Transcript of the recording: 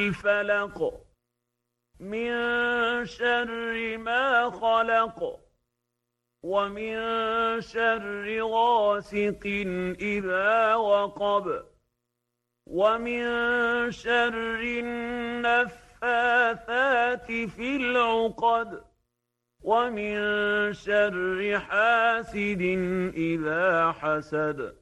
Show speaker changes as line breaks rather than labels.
الفلق من شر ما خلق ومن شر غاسق إذا وقب ومن شر النفاثات في العقد ومن شر حاسد إذا حسد.